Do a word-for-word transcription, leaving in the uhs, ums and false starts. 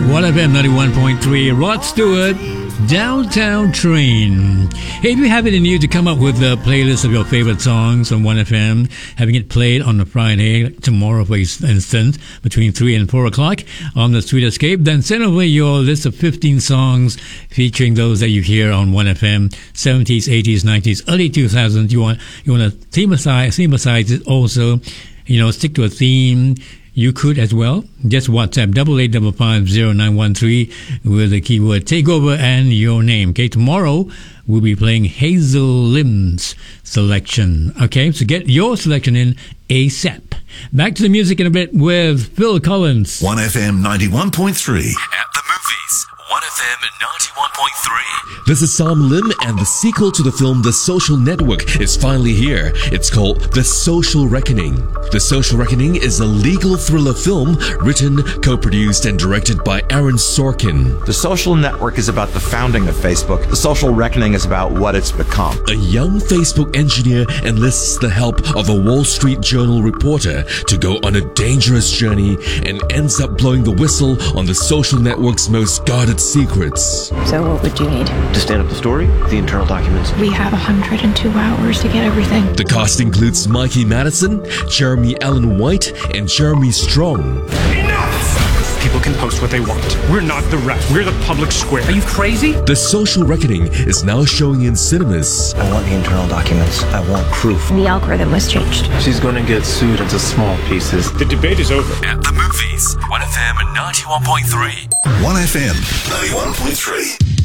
one F M ninety-one point three, Rod Stewart, Downtown Train. Hey, if you have it in you to come up with a playlist of your favorite songs on one F M, having it played on a Friday, like tomorrow for instance, between three and four o'clock on the Sweet Escape, then send over your list of fifteen songs featuring those that you hear on one F M, seventies, eighties, nineties, early two thousands. You want, you want to theme aside, theme aside it also, you know, stick to a theme. You could as well. Just WhatsApp double eight double five zero nine one three with the keyword takeover and your name. Okay, tomorrow we'll be playing Hazel Lim's selection. Okay, so get your selection in ASAP. Back to the music in a bit with Phil Collins. one F M ninety-one point three. At the movies, one F M ninety-one point three. This is Sam Lim, and the sequel to the film The Social Network is finally here. It's called The Social Reckoning. The Social Reckoning is a legal thriller film written, co-produced, and directed by Aaron Sorkin. The Social Network is about the founding of Facebook. The Social Reckoning is about what it's become. A young Facebook engineer enlists the help of a Wall Street Journal reporter to go on a dangerous journey and ends up blowing the whistle on the social network's most guarded secrets. So what would you need? To stand up the story, the internal documents. We have one hundred two hours to get everything. The cast includes Mikey Madison, Jeremy Allen White, and Jeremy Strong. Enough! People can post what they want. We're not the rest. We're the public square. Are you crazy? The Social Reckoning is now showing in cinemas. I want the internal documents. I want proof. The algorithm was changed. She's going to get sued into small pieces. The debate is over. At the movies, one F M ninety-one point three. one F M ninety-one point three.